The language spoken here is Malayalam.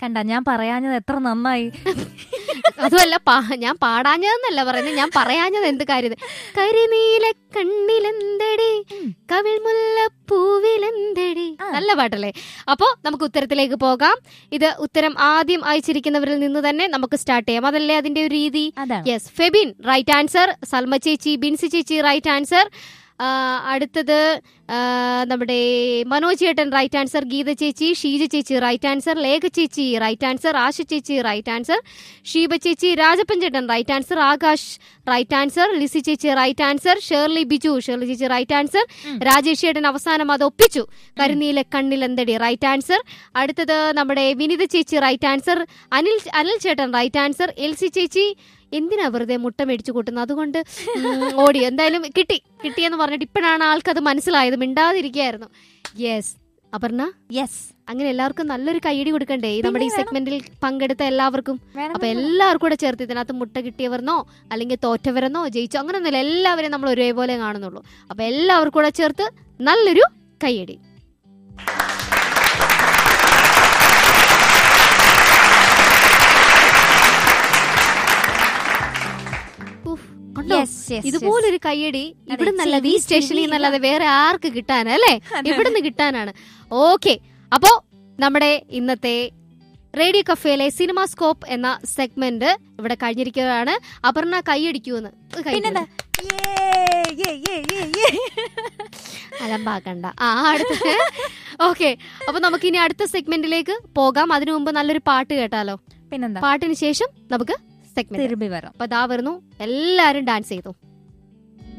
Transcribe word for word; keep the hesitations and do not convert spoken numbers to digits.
കണ്ട ഞാൻ പറയാഞ്ഞത് എത്ര നന്നായി. അതുമല്ല, ഞാൻ പാടാഞ്ഞതെന്നല്ല പറയുന്നത്, ഞാൻ പറയാഞ്ഞത് എന്ത് കാര്യം. കരിനീല കണ്ണിലെന്തടി കവിൾ മുല്ലപ്പൂവിലെന്തടി, നല്ല പാട്ടല്ലേ. അപ്പോ നമുക്ക് ഉത്തരത്തിലേക്ക് പോകാം. ഇത് ഉത്തരം ആദ്യം അയച്ചിരിക്കുന്നവരിൽ നിന്ന് തന്നെ നമുക്ക് സ്റ്റാർട്ട് ചെയ്യാം. അതല്ലേ അതിന്റെ ഒരു രീതി. Yes, Febin right answer. Salma ചേച്ചി, ബിൻസി ചേച്ചി റൈറ്റ് ആൻസർ. അടുത്തത് നമ്മുടെ മനോജ് ചേട്ടൻ റൈറ്റ് ആൻസർ. ഗീത ചേച്ചി, ഷീജ ചേച്ചി റൈറ്റ് ആൻസർ. ലേഖ ചേച്ചി റൈറ്റ് ആൻസർ. ആശ ചേച്ചി റൈറ്റ് ആൻസർ. ഷീബ ചേച്ചി, രാജപ്പൻ ചേട്ടൻ right answer. Akash right answer. Lissy ചേച്ചി റൈറ്റ് ആൻസർ. ഷേർലി ബിജു, ഷേർലി ചേച്ചി റൈറ്റ് ആൻസർ. രാജേഷ് ചേട്ടൻ അവസാനം അത് ഒപ്പിച്ചു, കരിനീല കണ്ണിലെന്തടി റൈറ്റ് ആൻസർ. അടുത്തത് നമ്മുടെ വിനിത ചേച്ചി റൈറ്റ് ആൻസർ. അനിൽ അനിൽ ചേട്ടൻ റൈറ്റ് ആൻസർ. എൽസി ചേച്ചി എന്തിനാ വെറുതെ മുട്ട മേടിച്ചു കൂട്ടുന്നത്, അതുകൊണ്ട് ഓടി. എന്തായാലും കിട്ടി കിട്ടിയെന്ന് പറഞ്ഞിട്ട് ഇപ്പോഴാണ് ആൾക്കത് മനസ്സിലായത്, മിണ്ടാതിരിക്കുകയായിരുന്നു. Yes Aparna, yes. അങ്ങനെ എല്ലാവർക്കും നല്ലൊരു കൈയടി കൊടുക്കണ്ടേ നമ്മുടെ ഈ സെഗ്മെന്റിൽ പങ്കെടുത്ത എല്ലാവർക്കും. അപ്പൊ എല്ലാവർക്കും കൂടെ ചേർത്ത് ഇതിനകത്ത് മുട്ട കിട്ടിയവരെന്നോ അല്ലെങ്കിൽ തോറ്റവരെന്നോ ജയിച്ചോ അങ്ങനെയൊന്നുമില്ല, എല്ലാവരെയും നമ്മൾ ഒരേപോലെ കാണുന്നുള്ളൂ. അപ്പൊ എല്ലാവർക്കും കൂടെ ചേർത്ത് നല്ലൊരു കൈയടി. ഇതുപോലൊരു കയ്യടി ഇവിടെ നല്ലത് ഈ സ്റ്റേഷനിൽ നല്ലത് വേറെ ആർക്ക് കിട്ടാനല്ലേ, ഇവിടുന്ന് കിട്ടാനാണ്. ഓക്കെ, അപ്പോ നമ്മുടെ ഇന്നത്തെ റേഡിയോ കഫേയിലെ സിനിമാസ്കോപ്പ് എന്ന സെഗ്മെന്റ് ഇവിടെ കഴിഞ്ഞിരിക്കുകയാണ്. അപർണ കൈയടിക്കൂന്ന് അലമ്പാക്കണ്ട. ആ അടുത്ത ഓക്കെ, അപ്പൊ നമുക്ക് ഇനി അടുത്ത സെഗ്മെന്റിലേക്ക് പോകാം. അതിനു മുമ്പ് നല്ലൊരു പാട്ട് കേട്ടാലോ? പിന്നെന്താ, പാട്ടിന് ശേഷം നമുക്ക് സെഗ്മെന്റ്. തിരുമ്പി വരാം. അപ്പൊ ദാ വരുന്നു, എല്ലാരും ഡാൻസ് ചെയ്തു.